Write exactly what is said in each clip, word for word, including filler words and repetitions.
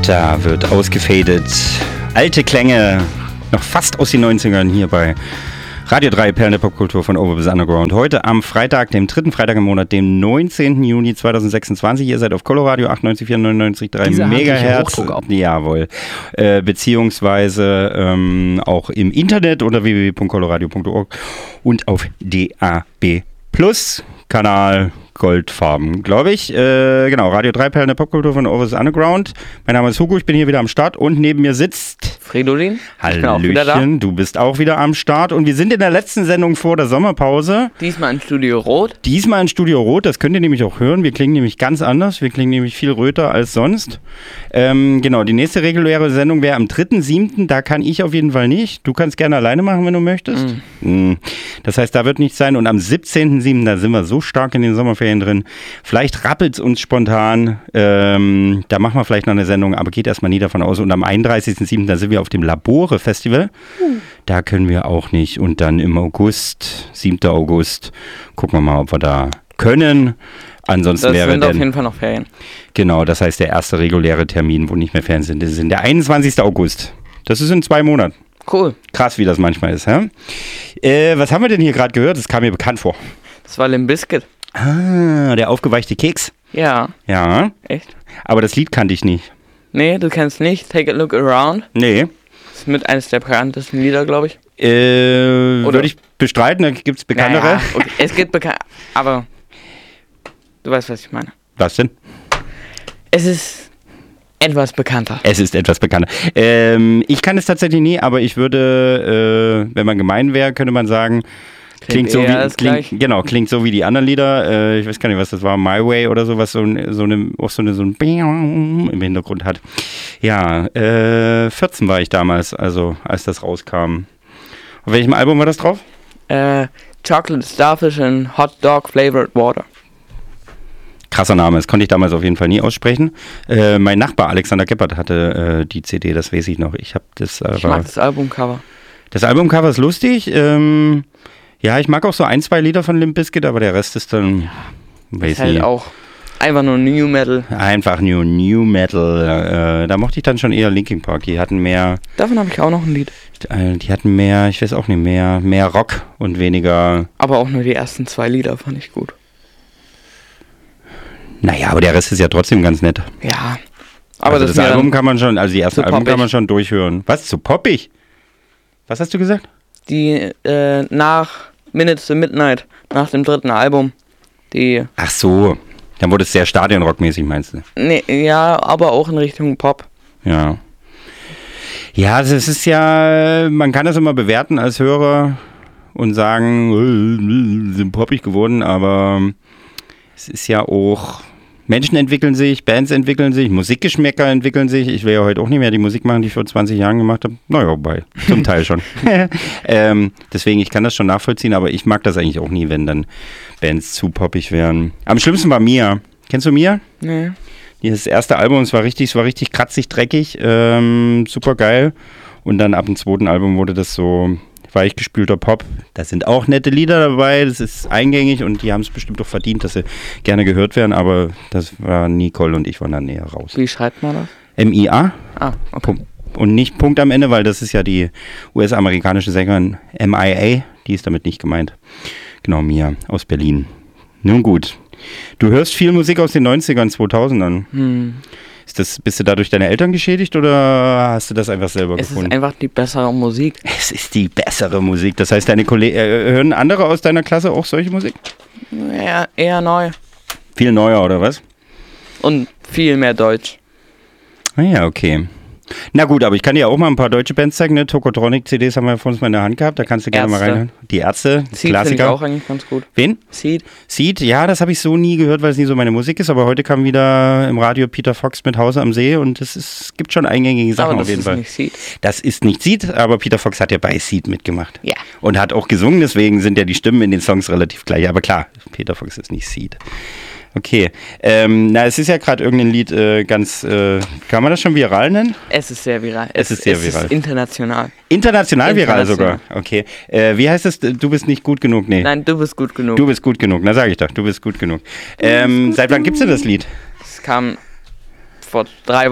Da wird ausgefadet. Alte Klänge, noch fast aus den neunzigern hier bei Radio drei, Perlen der Popkultur von Over bis Underground. Heute am Freitag, dem dritten Freitag im Monat, dem neunzehnten Juni zweitausendsechsundzwanzig. Ihr seid auf Coloradio achtundneunzig Komma vier, neunundneunzig Komma drei Megahertz. Jawohl. Äh, beziehungsweise ähm, auch im Internet unter w w w punkt coloradio punkt org und auf D A B Plus Kanal Goldfarben, glaube ich. Äh, genau, Radio drei, Perlen der Popkultur von Over bis Underground. Mein Name ist Hugo, ich bin hier wieder am Start und neben mir sitzt Fridolin. Hallöchen, du bist auch wieder am Start und wir sind in der letzten Sendung vor der Sommerpause. Diesmal in Studio Rot. Diesmal in Studio Rot, das könnt ihr nämlich auch hören. Wir klingen nämlich ganz anders, wir klingen nämlich viel röter als sonst. Ähm, genau, die nächste reguläre Sendung wäre am dritten siebten Da kann ich auf jeden Fall nicht. Du kannst gerne alleine machen, wenn du möchtest. Mhm. Das heißt, da wird nichts sein. Und am siebzehnten siebten da sind wir so stark in den Sommerferien drin. Vielleicht rappelt es uns spontan. Ähm, da machen wir vielleicht noch eine Sendung, aber geht erstmal nie davon aus. Und am einunddreißigsten siebten da sind wir auf dem Labore Festival. Mhm. Da können wir auch nicht. Und dann im August, siebten August, gucken wir mal, ob wir da können. Ansonsten das wäre sind denn, auf jeden Fall noch Ferien. Genau, das heißt der erste reguläre Termin, wo nicht mehr Ferien sind, das ist der einundzwanzigsten August. Das ist in zwei Monaten. Cool. Krass, wie das manchmal ist. Hä? Äh, was haben wir denn hier gerade gehört? Das kam mir bekannt vor. Das war Limp Bizkit. Ah, der aufgeweichte Keks. Ja. Ja. Echt? Aber das Lied kannte ich nicht. Nee, du kennst nicht. Take a Look Around. Nee. Das ist mit eines der bekanntesten Lieder, glaube ich. Äh, würde ich bestreiten, da gibt es bekanntere. Naja, okay. Es gibt bekannt, aber du weißt, was ich meine. Was denn? Es ist etwas bekannter. Es ist etwas bekannter. Ähm, ich kann es tatsächlich nie, aber ich würde, äh, wenn man gemein wäre, könnte man sagen, klingt, klingt so wie klingt, genau, klingt so wie die anderen Lieder. Äh, ich weiß gar nicht, was das war, My Way oder so, was so, ein, so eine, auch so eine, so ein im Hintergrund hat. Ja, äh, vierzehn war ich damals, also als das rauskam. Auf welchem Album war das drauf? Äh, Chocolate Starfish and Hot Dog Flavored Water. Krasser Name, das konnte ich damals auf jeden Fall nie aussprechen. Äh, mein Nachbar Alexander Geppert hatte äh, die C D, das weiß ich noch. Ich habe das. Äh, ich mag das Albumcover. Das Albumcover ist lustig. Ähm, ja, ich mag auch so ein, zwei Lieder von Limp Bizkit, aber der Rest ist dann, weiß ist halt nie. auch einfach nur New Metal. Einfach nur New Metal. Äh, da mochte ich dann schon eher Linkin Park. Die hatten mehr. Davon habe ich auch noch ein Lied. Äh, die hatten mehr, ich weiß auch nicht, mehr, mehr Rock und weniger. Aber auch nur die ersten zwei Lieder fand ich gut. Naja, aber der Rest ist ja trotzdem ganz nett. Ja. Aber also das, das Album kann man schon, also die ersten Album poppig. kann man schon durchhören. Was, zu poppig? Was hast du gesagt? Die, äh, nach Minutes to Midnight, nach dem dritten Album, die... Ach so, dann wurde es sehr stadionrockmäßig, meinst du? Nee, ja, aber auch in Richtung Pop. Ja. Ja, also es ist ja, man kann das immer bewerten als Hörer und sagen, äh, sind poppig geworden, aber es ist ja auch... Menschen entwickeln sich, Bands entwickeln sich, Musikgeschmäcker entwickeln sich. Ich will ja heute auch nicht mehr die Musik machen, die ich vor zwanzig Jahren gemacht habe. Naja, wobei, zum Teil schon. ähm, deswegen, ich kann das schon nachvollziehen, aber ich mag das eigentlich auch nie, wenn dann Bands zu poppig wären. Am schlimmsten war Mia. Kennst du Mia? Nee. Das erste Album, es war richtig, es war richtig kratzig, dreckig, ähm, super geil. Und dann ab dem zweiten Album wurde das so weichgespülter Pop. Da sind auch nette Lieder dabei, das ist eingängig und die haben es bestimmt auch verdient, dass sie gerne gehört werden, aber das war Nicole und ich waren dann näher raus. Wie schreibt man das? M I A Ah, okay. Und nicht Punkt am Ende, weil das ist ja die U S-amerikanische Sängerin M I A, die ist damit nicht gemeint. Genau, Mia aus Berlin. Nun gut. Du hörst viel Musik aus den neunzigern, zweitausendern. Hm. Ist das, bist du dadurch deine Eltern geschädigt oder hast du das einfach selber es gefunden? Es ist einfach die bessere Musik. Es ist die bessere Musik. Das heißt, deine Kollegen, äh, hören andere aus deiner Klasse auch solche Musik? Eher, eher neu. Viel neuer, oder was? Und viel mehr Deutsch. Ah ja, okay. Na gut, aber ich kann dir auch mal ein paar deutsche Bands zeigen. Ne? Tokotronic-C Ds haben wir von uns mal in der Hand gehabt. Da kannst du gerne Ärzte. mal reinhören. Die Ärzte, Seed Klassiker. finde ich auch eigentlich ganz gut. Wen? Seed. Seed, ja, das habe ich so nie gehört, weil es nie so meine Musik ist. Aber heute kam wieder im Radio Peter Fox mit Hause am See und es ist, gibt schon eingängige Sachen aber auf jeden Fall. Das ist nicht Seed. Das ist nicht Seed, aber Peter Fox hat ja bei Seed mitgemacht. Ja. Und hat auch gesungen, deswegen sind ja die Stimmen in den Songs relativ gleich. Aber klar, Peter Fox ist nicht Seed. Okay. Ähm, na, es ist ja gerade irgendein Lied äh, ganz, äh, kann man das schon viral nennen? Es ist sehr viral. Es, es ist sehr es viral. Ist international. International viral International. sogar? Okay. Äh, wie heißt es? Du bist nicht gut genug? Nee. Nein, du bist gut genug. Du bist gut genug. Na, sag ich doch. Du bist gut genug. Ähm, seit wann gibt's denn das Lied? Es kam vor drei Wochen.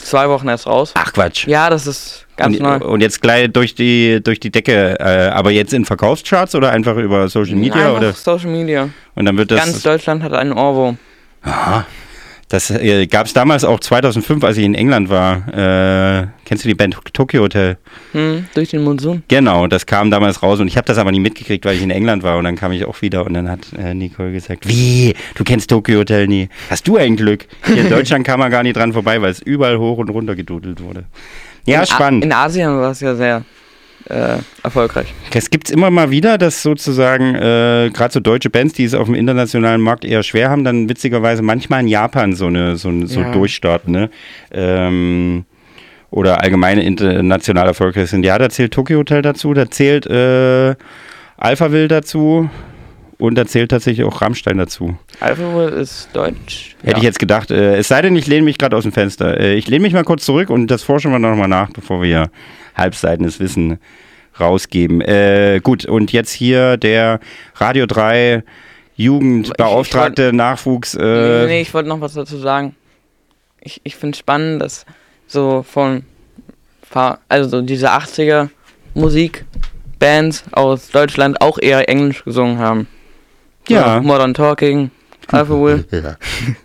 zwei Wochen erst raus. Ach Quatsch. Ja, das ist ganz und, neu. Und jetzt gleich durch die, durch die Decke, äh, aber jetzt in Verkaufscharts oder einfach über Social Media? Einfach oder? Social Media. Und dann wird das. Ganz Deutschland hat einen Ohrwurm. Aha. Das äh, gab es damals auch zweitausendfünf, als ich in England war. Äh, kennst du die Band Tokyo Hotel? Hm, durch den Monsun. Genau, das kam damals raus und ich habe das aber nie mitgekriegt, weil ich in England war und dann kam ich auch wieder und dann hat äh, Nicole gesagt, wie, du kennst Tokyo Hotel nie? Hast du ein Glück? Hier in Deutschland kam man gar nicht dran vorbei, weil es überall hoch und runter gedudelt wurde. Ja, in spannend. A- in Asien war es ja sehr äh, erfolgreich. Es gibt es immer mal wieder, dass sozusagen äh, gerade so deutsche Bands, die es auf dem internationalen Markt eher schwer haben, dann witzigerweise manchmal in Japan so eine so, so Ja. durchstarten, ne? Ähm, oder allgemeine international erfolgreich sind. Ja, da zählt Tokyo Hotel dazu, da zählt äh, Alphaville dazu und da zählt tatsächlich auch Rammstein dazu. Alphaville ist deutsch. Hätte ja. ich jetzt gedacht, äh, es sei denn, ich lehne mich gerade aus dem Fenster. Äh, ich lehne mich mal kurz zurück und das forschen wir nochmal nach, bevor wir halbseitenes Wissen rausgeben. Äh, gut, und jetzt hier der Radio drei Jugendbeauftragte Ich- ich Nachwuchs. Nee, Äh, nee, ich wollte noch was dazu sagen. Ich, ich finde es spannend, dass so von, Fa- also so diese achtziger Musikbands aus Deutschland auch eher Englisch gesungen haben. So Ja. Modern Talking, Alphaville. Ja.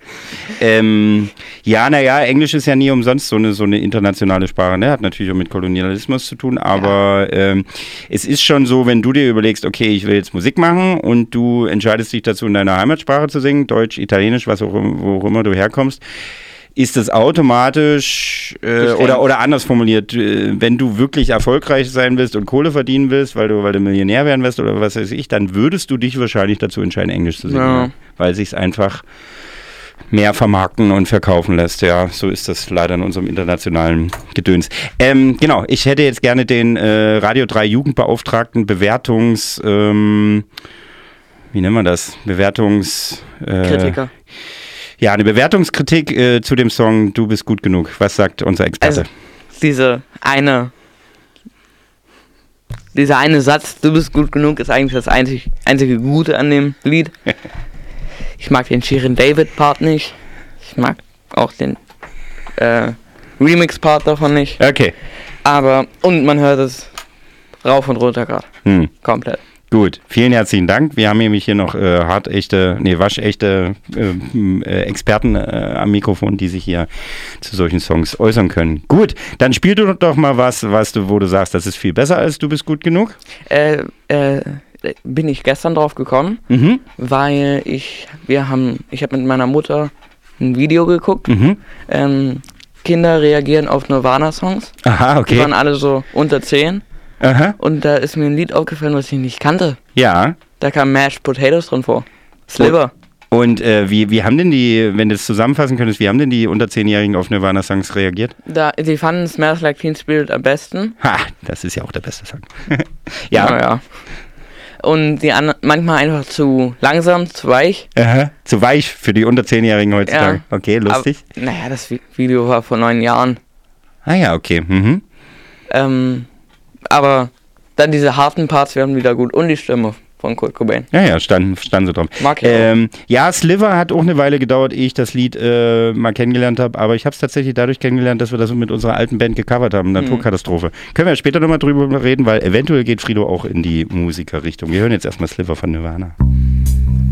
ähm, ja, naja, Englisch ist ja nie umsonst so eine, so eine internationale Sprache, ne? Hat natürlich auch mit Kolonialismus zu tun, aber ähm, es ist schon so, wenn du dir überlegst, okay, ich will jetzt Musik machen und du entscheidest dich dazu, in deiner Heimatsprache zu singen, Deutsch, Italienisch, was auch, wo auch immer du herkommst, ist es automatisch äh, Bestimmt. oder, oder anders formuliert, äh, wenn du wirklich erfolgreich sein willst und Kohle verdienen willst, weil du, weil du Millionär werden willst oder was weiß ich, dann würdest du dich wahrscheinlich dazu entscheiden, Englisch zu singen, Ja. ne? Weil sich es einfach mehr vermarkten und verkaufen lässt. Ja, so ist das leider in unserem internationalen Gedöns. Ähm, genau, ich hätte jetzt gerne den äh, Radio drei Jugendbeauftragten Bewertungs... Ähm, wie nennt man das? Bewertungs... Äh, Kritiker. Ja, eine Bewertungskritik äh, zu dem Song Du bist gut genug. Was sagt unser Experte? Also, diese eine, dieser eine Satz, du bist gut genug, ist eigentlich das einzig, einzige Gute an dem Lied. Ich mag den Shirin David Part nicht. Ich mag auch den äh, Remix Part davon nicht. Okay. Aber, und man hört es rauf und runter gerade. Hm. Komplett. Gut, vielen herzlichen Dank. Wir haben nämlich hier noch äh, hartechte, nee, waschechte äh, äh, Experten äh, am Mikrofon, die sich hier zu solchen Songs äußern können. Gut, dann spiel du doch mal was, was du, wo du sagst, das ist viel besser als Du bist gut genug. Äh, äh, bin ich gestern drauf gekommen, Mhm. weil ich, wir haben, ich habe mit meiner Mutter ein Video geguckt. Mhm. Ähm, Kinder reagieren auf Nirvana-Songs. Aha, Die okay. waren alle so unter zehn. Aha. Und da ist mir ein Lied aufgefallen, was ich nicht kannte. Ja. Da kam Mashed Potatoes drin vor. Sliver. Und äh, wie, wie haben denn die, wenn du es zusammenfassen könntest, wie haben denn die unter zehnjährigen auf Nirvana-Songs reagiert? Da, die fanden Smells Like Teen Spirit am besten. Ha, das ist ja auch der beste Song. ja. Naja. Und die anderen manchmal einfach zu langsam, zu weich. Aha. Zu weich für die unter zehnjährigen heutzutage. Ja. Okay, lustig. Aber, naja, das Vi- Video war vor neun Jahren. Ah ja, okay. Mhm. Ähm, aber dann diese harten Parts werden wieder gut. Und die Stimme von Kurt Cobain. Ja, ja, stand, stand so drauf. Mag ich ähm, ja, Sliver hat auch eine Weile gedauert, ehe ich das Lied äh, mal kennengelernt habe, aber ich habe es tatsächlich dadurch kennengelernt, dass wir das mit unserer alten Band gecovert haben, Naturkatastrophe. Können wir später nochmal drüber reden, weil eventuell geht Frido auch in die Musikerrichtung. Wir hören jetzt erstmal Sliver von Nirvana.